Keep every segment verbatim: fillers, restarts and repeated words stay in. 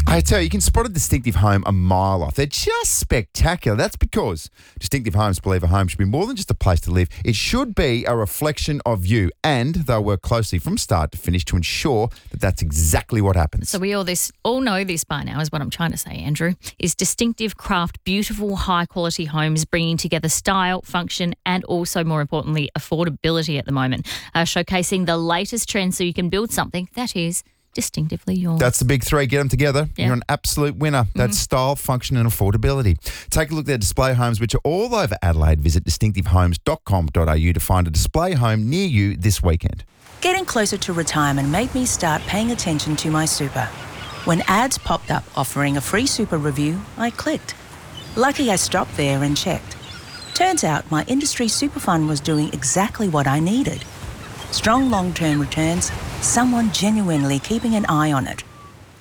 I tell you, you can spot a distinctive home a mile off. They're just spectacular. That's because Distinctive Homes believe a home should be more than just a place to live. It should be a reflection of you, and they'll work closely from start to finish to ensure that that's exactly what happens. So we all this all know this by now is what I'm trying to say, Andrew, is distinctive craft, beautiful, high-quality homes bringing together style, function, and also, more importantly, affordability at the moment, uh, showcasing the latest trends so you can build something that is distinctively yours. That's the big three. Get them together. Yeah. You're an absolute winner. That's mm-hmm. style, function and affordability. Take a look at their display homes, which are all over Adelaide. Visit distinctive homes dot com dot a u to find a display home near you this weekend. Getting closer to retirement made me start paying attention to my super. When ads popped up offering a free super review, I clicked. Lucky I stopped there and checked. Turns out my industry super fund was doing exactly what I needed. Strong long-term returns, someone genuinely keeping an eye on it.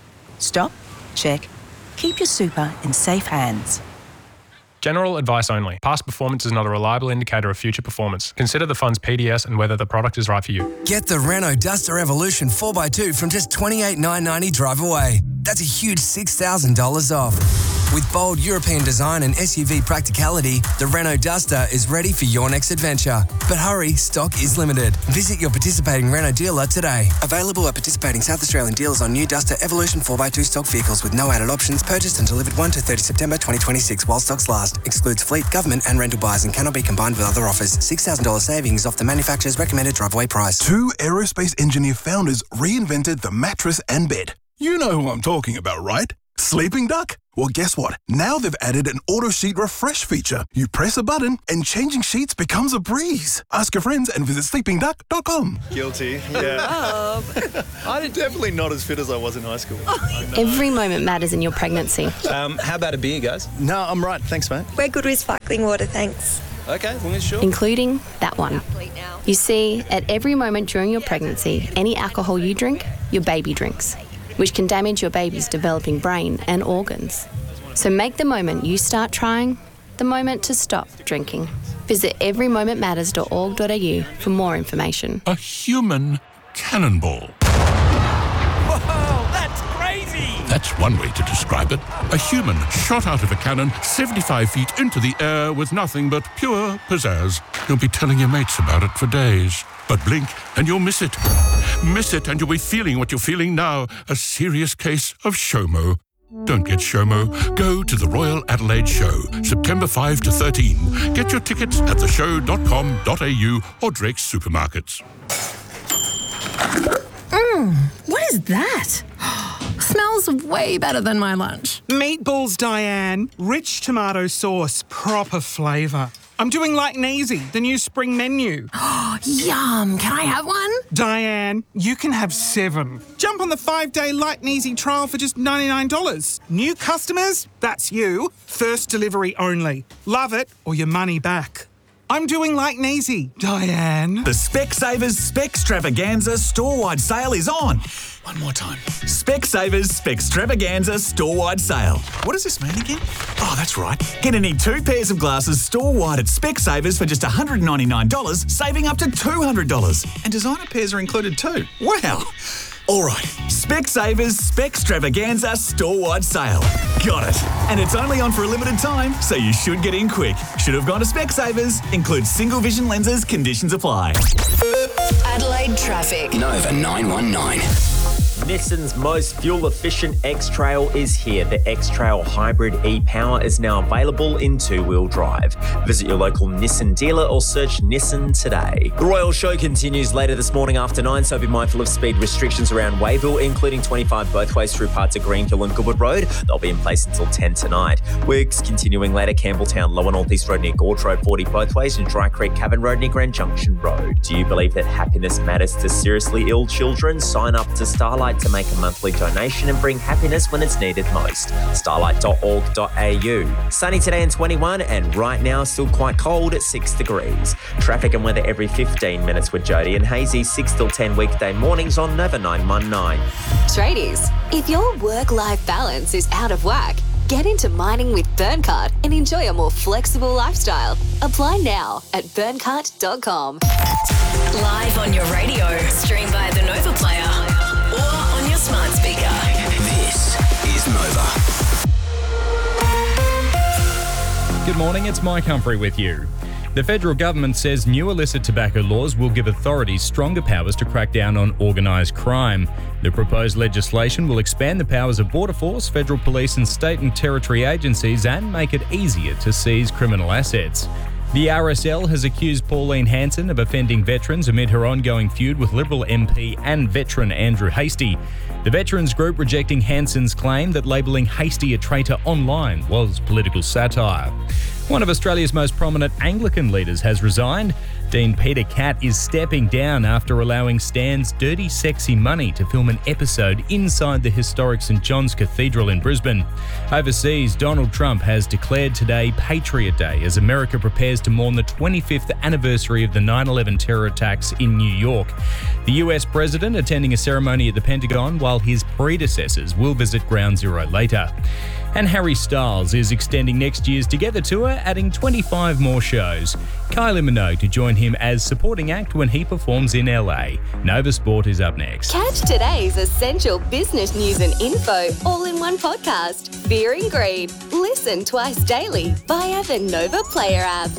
Stop, check, keep your super in safe hands. General advice only. Past performance is not a reliable indicator of future performance. Consider the fund's P D S and whether the product is right for you. Get the Renault Duster Evolution four by two from just twenty-eight thousand nine hundred ninety drive away. That's a huge six thousand dollars off. With bold European design and S U V practicality, the Renault Duster is ready for your next adventure. But hurry, stock is limited. Visit your participating Renault dealer today. Available at participating South Australian dealers on new Duster Evolution four by two stock vehicles with no added options, purchased and delivered first to thirtieth September twenty twenty-six while stocks last. Excludes fleet, government and rental buyers and cannot be combined with other offers. six thousand dollars savings off the manufacturer's recommended drive-away price. Two aerospace engineer founders reinvented the mattress and bed. You know who I'm talking about, right? Sleeping Duck? Well, guess what? Now they've added an auto sheet refresh feature. You press a button and changing sheets becomes a breeze. Ask your friends and visit sleeping duck dot com. Guilty, yeah. I'm definitely not as fit as I was in high school. Every moment matters in your pregnancy. Um, how about a beer, guys? No, I'm right. Thanks, mate. We're good with sparkling water, thanks. Okay, as long as you're sure. Including that one. You see, at every moment during your pregnancy, any alcohol you drink, your baby drinks, which can damage your baby's developing brain and organs. So make the moment you start trying the moment to stop drinking. Visit every moment matters dot org dot a u for more information. A human cannonball. Whoa, that's crazy! That's one way to describe it. A human shot out of a cannon seventy-five feet into the air with nothing but pure pizzazz. You'll be telling your mates about it for days. But blink and you'll miss it. Miss it and you'll be feeling what you're feeling now. A serious case of SHOMO. Don't get SHOMO. Go to the Royal Adelaide Show, September fifth to thirteenth. Get your tickets at the show dot com dot a u or Drake's Supermarkets. Mmm, what is that? Smells way better than my lunch. Meatballs, Diane. Rich tomato sauce, proper flavour. I'm doing like Neasy, the new spring menu. Yum, can I have one? Diane, you can have seven. Jump on the five-day Light and Easy trial for just ninety-nine dollars. New customers? That's you. First delivery only. Love it or your money back. I'm doing like Neasy, Diane. The Specsavers Specstravaganza store-wide sale is on. One more time. Specsavers Specstravaganza store-wide sale. What does this mean again? Oh, that's right. Get any two pairs of glasses store-wide at Specsavers for just one hundred ninety-nine dollars, saving up to two hundred dollars. And designer pairs are included too. Wow. All right, Specsavers Specstravaganza store-wide sale. Got it. And it's only on for a limited time, so you should get in quick. Should have gone to Specsavers. Includes single vision lenses. Conditions apply. Adelaide traffic. Nova nine one nine. Nissan's most fuel-efficient X-Trail is here. The X-Trail Hybrid e-Power is now available in two-wheel drive. Visit your local Nissan dealer or search Nissan today. The Royal Show continues later this morning after nine, so be mindful of speed restrictions around Wayville, including twenty-five both ways through parts of Greenhill and Goodwood Road. They'll be in place until ten tonight. Works continuing later, Campbelltown, Lower North East Road near Gorge Road, forty both ways, and Dry Creek Cavern Road near Grand Junction Road. Do you believe that happiness matters to seriously ill children? Sign up to Starlight to make a monthly donation and bring happiness when it's needed most. starlight dot org dot a u. Sunny today and twenty-one, and right now still quite cold at six degrees. Traffic and weather every fifteen minutes with Jody and Hazy, six till ten weekday mornings on Nova nine one nine. Tradies, if your work-life balance is out of whack, get into mining with Burncart and enjoy a more flexible lifestyle. Apply now at burncart dot com. Live on your radio, stream by the Nova Player or on your smart speaker. This is Nova. Good morning, it's Mike Humphrey with you. The federal government says new illicit tobacco laws will give authorities stronger powers to crack down on organised crime. The proposed legislation will expand the powers of Border Force, federal police and state and territory agencies and make it easier to seize criminal assets. The R S L has accused Pauline Hanson of offending veterans amid her ongoing feud with Liberal M P and veteran Andrew Hastie. The veterans group rejecting Hanson's claim that labelling Hastie a traitor online was political satire. One of Australia's most prominent Anglican leaders has resigned. Dean Peter Catt is stepping down after allowing Stan's Dirty Sexy Money to film an episode inside the historic St John's Cathedral in Brisbane. Overseas, Donald Trump has declared today Patriot Day as America prepares to mourn the twenty-fifth anniversary of the nine eleven terror attacks in New York. The U S president attending a ceremony at the Pentagon, while his predecessors will visit Ground Zero later. And Harry Styles is extending next year's Together tour, adding twenty-five more shows. Kylie Minogue to join him as supporting act when he performs in L A. Nova Sport is up next. Catch today's essential business news and info all in one podcast. Fear and Greed. Listen twice daily via the Nova Player app.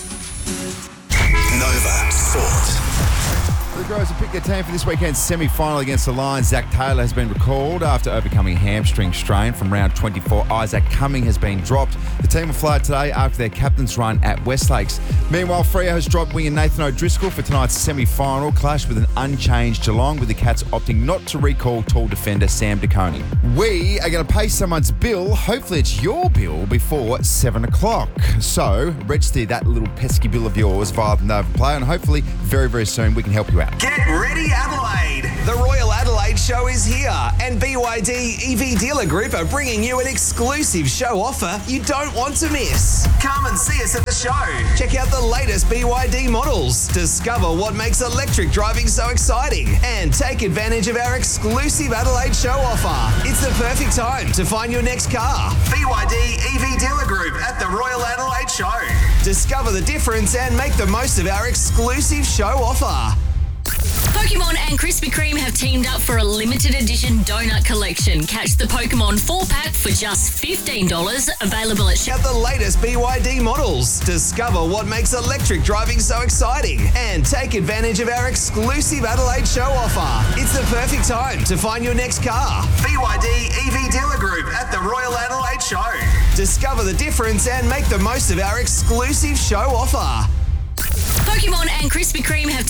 Nova Sport. The Crows have picked their team for this weekend's semi-final against the Lions. Zach Taylor has been recalled after overcoming a hamstring strain from round twenty-four. Isaac Cumming has been dropped. The team will fly today after their captain's run at Westlakes. Meanwhile, Freo has dropped winger Nathan O'Driscoll for tonight's semi-final clash with an unchanged Geelong, with the Cats opting not to recall tall defender Sam DeConey. We are going to pay someone's bill, hopefully it's your bill, before seven o'clock. So register that little pesky bill of yours via the Nova Player, and hopefully very, very soon we can help you out. Get ready, Adelaide! The Royal Adelaide Show is here, and B Y D E V Dealer Group are bringing you an exclusive show offer you don't want to miss. Come and see us at the show. Check out the latest B Y D models, discover what makes electric driving so exciting, and take advantage of our exclusive Adelaide Show offer. It's the perfect time to find your next car. B Y D E V Dealer Group at the Royal Adelaide Show. Discover the difference and make the most of our exclusive show offer. Pokemon and Krispy Kreme have teamed up for a limited edition donut collection. Catch the Pokemon four-pack for just fifteen dollars, available at... Check out the latest B Y D models, discover what makes electric driving so exciting, and take advantage of our exclusive Adelaide Show offer. It's the perfect time to find your next car. B Y D E V Dealer Group at the Royal Adelaide Show. Discover the difference and make the most of our exclusive show offer. Pokemon and Krispy Kreme have